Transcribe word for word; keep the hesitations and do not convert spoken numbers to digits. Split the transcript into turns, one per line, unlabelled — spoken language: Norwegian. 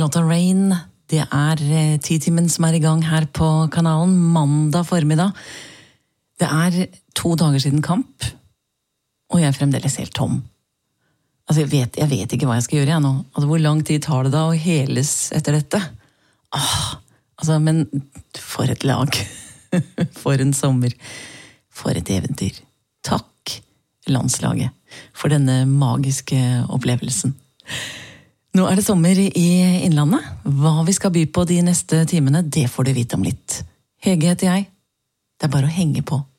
låta Rain. Det er eh, Titimen som er i gang her på kanalen, mandag formiddag. Det er to dager siden kamp, og jeg er fremdeles helt tom. Altså, jeg vet, jeg vet ikke hva jeg skal gjøre jeg nå. Altså, hvor lang tid tar det da å heles etter dette? Ah, altså, men for et lag. For en sommer. For et eventyr. Takk, landslaget, for denne magiske opplevelsen. Nå er det sommer i Innlandet. Hva vi skal by på de neste timene, det får du vite om litt. Hege heter jeg. Det er bare å henge på.